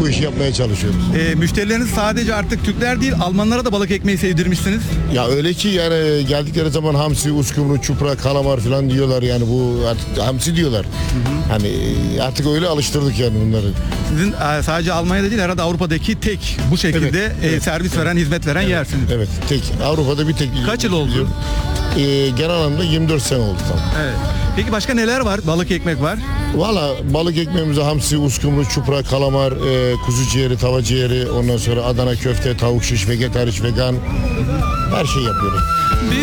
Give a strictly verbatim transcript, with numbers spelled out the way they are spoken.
bu işi yapmaya çalışıyoruz. E, müşterileriniz sadece artık Türkler değil, Almanlara da balık ekmeği sevdirmişsiniz. Ya öyle ki yani geldikleri zaman hamsi, uskumru, çupra, kalamar falan diyorlar yani bu artık hamsi diyorlar. Hani artık öyle alıştırdık yani bunları. Sizin e, sadece Almanya'da değil, herhalde Avrupa'daki tek bu şekilde Evet, e, evet, servis veren, hizmet veren yersiniz. Evet, tek Avrupa'da bir tek. Kaç yıl oldu? Ee, genel anlamda yirmi dört sene oldu tam. Evet. Peki başka neler var? Balık ekmek var. Valla balık ekmeğimize hamsi, uskumru, çupra, kalamar, e, kuzu ciğeri, tava ciğeri, ondan sonra Adana köfte, tavuk şiş, vegetariş, vegan her şeyi yapıyoruz. Bir